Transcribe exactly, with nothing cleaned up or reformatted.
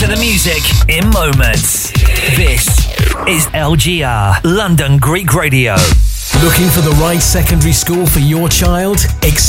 the music in moments. This is L G R, London Greek Radio. Looking for the right secondary school for your child?